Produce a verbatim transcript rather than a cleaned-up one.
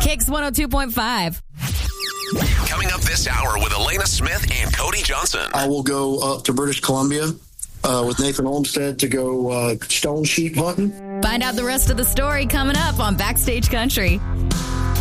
Kicks one oh two point five. Coming up this hour with Elena Smith and Cody Johnson. I will go up to British Columbia uh, with Nathan Olmstead to go uh, stone sheep hunting. Find out the rest of the story coming up on Backstage Country.